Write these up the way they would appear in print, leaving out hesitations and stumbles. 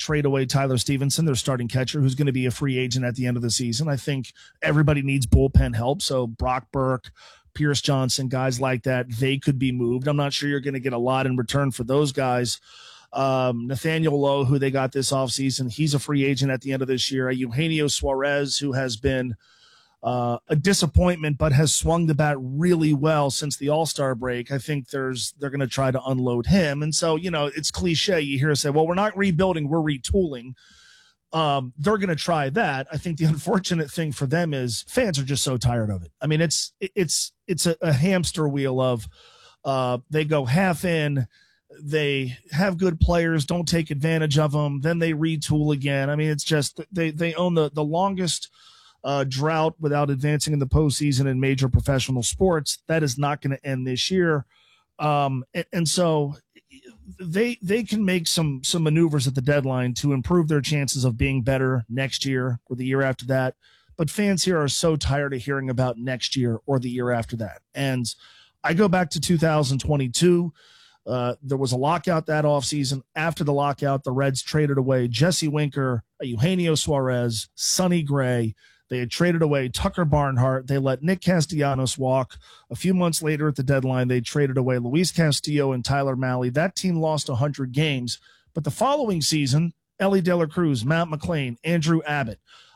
trade away Tyler Stevenson, their starting catcher, who's going to be a free agent at the end of the season. I think everybody needs bullpen help. So Brock Burke, Pierce Johnson, guys like that, they could be moved. I'm not sure you're going to get a lot in return for those guys. Nathaniel Lowe, who they got this offseason, he's a free agent at the end of this year. Eugenio Suarez, who has been a disappointment but has swung the bat really well since the All-Star break. I think they're going to try to unload him. And so, it's cliche. You hear us say, well, we're not rebuilding, we're retooling. They're going to try that. I think the unfortunate thing for them is fans are just so tired of it. I mean, it's a hamster wheel of they go half in, they have good players, don't take advantage of them, then they retool again. I mean, it's just they own the longest drought without advancing in the postseason in major professional sports. That is not going to end this year. And so they can make some maneuvers at the deadline to improve their chances of being better next year or the year after that. But fans here are so tired of hearing about next year or the year after that. And I go back to 2022. There was a lockout that offseason. After the lockout, the Reds traded away Jesse Winker, Eugenio Suarez, Sonny Gray. They had traded away Tucker Barnhart. They let Nick Castellanos walk. A few months later at the deadline, they traded away Luis Castillo and Tyler Mahle. That team lost 100 games. But the following season, Ellie De La Cruz, Matt McLain, Andrew Abbott,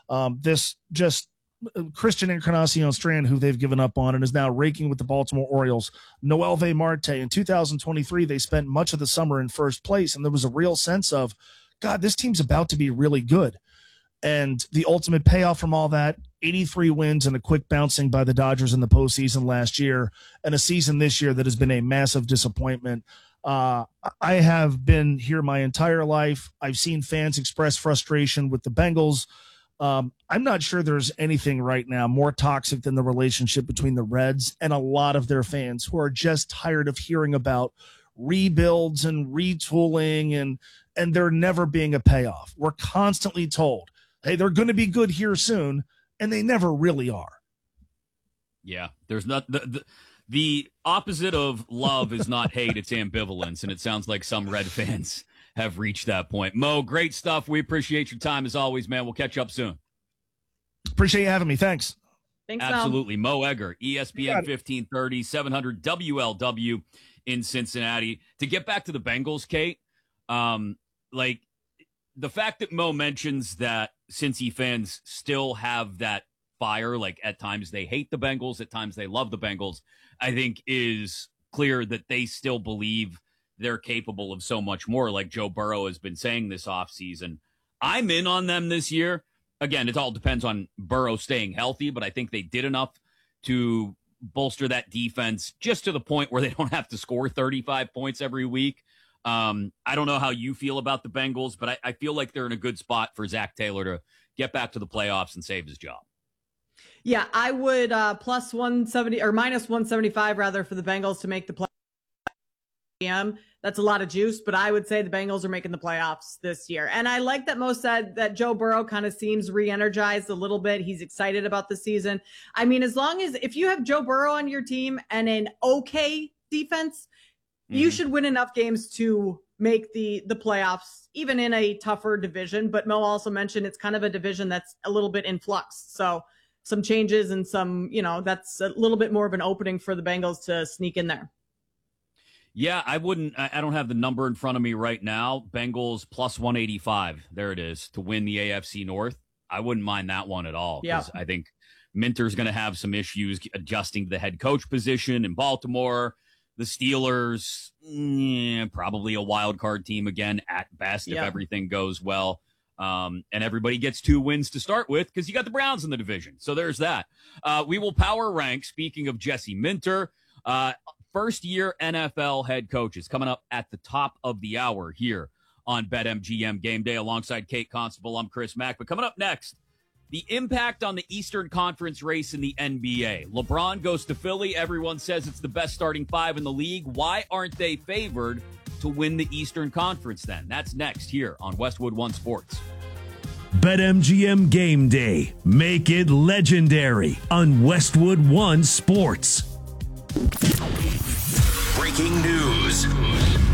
Christian Encarnacion Strand, who they've given up on and is now raking with the Baltimore Orioles, Noelvi Marte. In 2023, they spent much of the summer in first place, and there was a real sense of, God, this team's about to be really good. And the ultimate payoff from all that, 83 wins and a quick bouncing by the Dodgers in the postseason last year, and a season this year that has been a massive disappointment. I have been here my entire life. I've seen fans express frustration with the Bengals. I'm not sure there's anything right now more toxic than the relationship between the Reds and a lot of their fans who are just tired of hearing about rebuilds and retooling and there never being a payoff. We're constantly told, hey, they're going to be good here soon, and they never really are. Yeah, there's not the opposite of love is not hate, it's ambivalence, and it sounds like some Red fans have reached that point. Mo, great stuff. We appreciate your time as always, man. We'll catch up soon. Appreciate you having me. Thanks. Thanks, Absolutely. Mo Egger, ESPN 1530, 700 WLW in Cincinnati. To get back to the Bengals, Kate, the fact that Mo mentions that Cincy fans still have that fire, like at times they hate the Bengals, at times they love the Bengals, I think is clear that they still believe they're capable of so much more, like Joe Burrow has been saying this offseason. I'm in on them this year. Again, it all depends on Burrow staying healthy, but I think they did enough to bolster that defense just to the point where they don't have to score 35 points every week. I don't know how you feel about the Bengals, but I feel like they're in a good spot for Zach Taylor to get back to the playoffs and save his job. Yeah, I would plus 170 or minus 175 rather for the Bengals to make the playoffs. That's a lot of juice, but I would say the Bengals are making the playoffs this year. And I like that Mo said that Joe Burrow kind of seems re-energized a little bit. He's excited about the season. I mean, as long as if you have Joe Burrow on your team and an okay defense, you should win enough games to make the playoffs, even in a tougher division. But Mo also mentioned it's kind of a division that's a little bit in flux. So some changes and some, that's a little bit more of an opening for the Bengals to sneak in there. Yeah, I don't have the number in front of me right now. Bengals plus 185. There it is to win the AFC North. I wouldn't mind that one at all. Because I think Minter's going to have some issues adjusting to the head coach position in Baltimore. The Steelers, probably a wild card team again at best if everything goes well. And everybody gets 2 wins to start with because you got the Browns in the division. So there's that. We will power rank. Speaking of Jesse Minter, first-year NFL head coaches coming up at the top of the hour here on BetMGM Game Day alongside Kate Constable. I'm Chris Mack. But coming up next, the impact on the Eastern Conference race in the NBA. LeBron goes to Philly. Everyone says it's the best starting 5 in the league. Why aren't they favored to win the Eastern Conference then? That's next here on Westwood One Sports. BetMGM Game Day. Make it legendary on Westwood One Sports. Breaking news.